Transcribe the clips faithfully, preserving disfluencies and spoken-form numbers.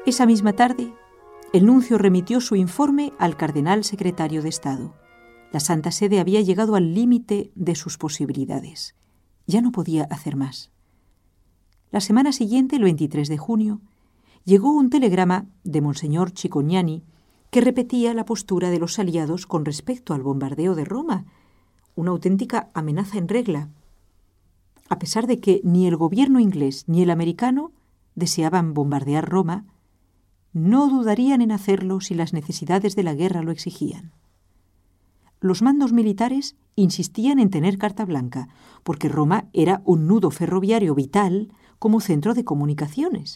Esa misma tarde, el nuncio remitió su informe al cardenal secretario de Estado. La Santa Sede había llegado al límite de sus posibilidades. Ya no podía hacer más. La semana siguiente, el veintitrés de junio, llegó un telegrama de Monseñor Cicognani que repetía la postura de los aliados con respecto al bombardeo de Roma, una auténtica amenaza en regla, a pesar de que ni el gobierno inglés ni el americano deseaban bombardear Roma. No dudarían en hacerlo si las necesidades de la guerra lo exigían. Los mandos militares insistían en tener carta blanca, porque Roma era un nudo ferroviario vital como centro de comunicaciones.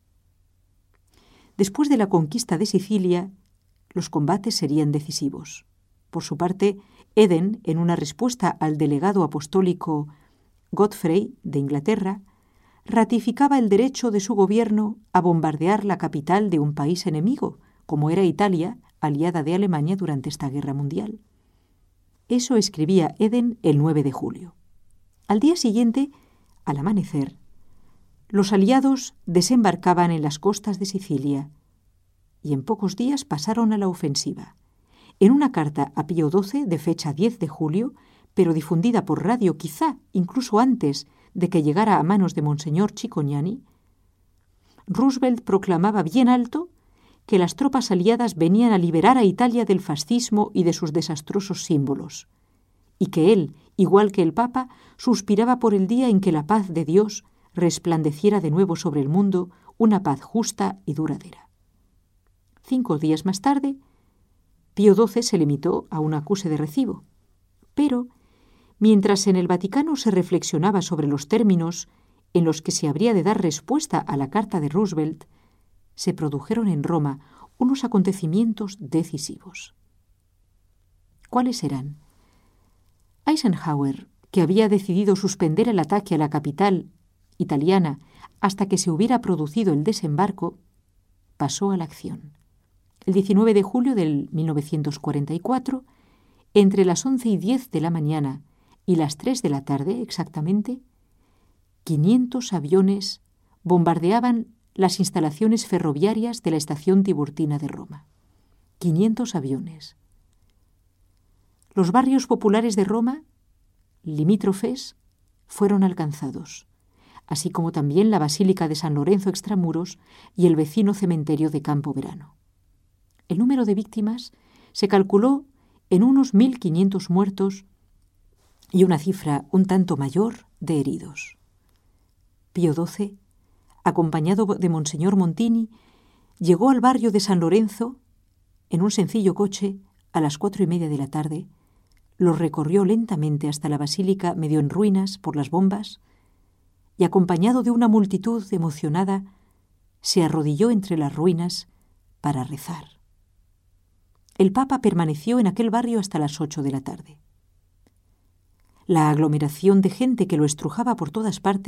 Después de la conquista de Sicilia, los combates serían decisivos. Por su parte, Eden, en una respuesta al delegado apostólico Godfrey de Inglaterra, ratificaba el derecho de su gobierno a bombardear la capital de un país enemigo, como era Italia, aliada de Alemania durante esta guerra mundial. Eso escribía Eden el nueve de julio. Al día siguiente, al amanecer, los aliados desembarcaban en las costas de Sicilia y en pocos días pasaron a la ofensiva. En una carta a Pío doce de fecha diez de julio, pero difundida por radio quizá incluso antes de que llegara a manos de Monseñor Cicognani, Roosevelt proclamaba bien alto que las tropas aliadas venían a liberar a Italia del fascismo y de sus desastrosos símbolos, y que él, igual que el Papa, suspiraba por el día en que la paz de Dios resplandeciera de nuevo sobre el mundo, una paz justa y duradera. Cinco días más tarde, Pío doce se limitó a un acuse de recibo, pero mientras en el Vaticano se reflexionaba sobre los términos en los que se habría de dar respuesta a la carta de Roosevelt, se produjeron en Roma unos acontecimientos decisivos. ¿Cuáles eran? Eisenhower, que había decidido suspender el ataque a la capital italiana hasta que se hubiera producido el desembarco, pasó a la acción. El diecinueve de julio de mil novecientos cuarenta y cuatro, entre las once y diez de la mañana y las tres de la tarde exactamente, quinientos aviones bombardeaban las instalaciones ferroviarias de la estación Tiburtina de Roma. quinientos aviones. Los barrios populares de Roma, limítrofes, fueron alcanzados, así como también la Basílica de San Lorenzo Extramuros y el vecino cementerio de Campo Verano. El número de víctimas se calculó en unos mil quinientos muertos y una cifra un tanto mayor de heridos. Pío doce, acompañado de Monseñor Montini, llegó al barrio de San Lorenzo en un sencillo coche a las cuatro y media de la tarde, lo recorrió lentamente hasta la basílica medio en ruinas por las bombas y, acompañado de una multitud emocionada, se arrodilló entre las ruinas para rezar. El Papa permaneció en aquel barrio hasta las ocho de la tarde. La aglomeración de gente que lo estrujaba por todas partes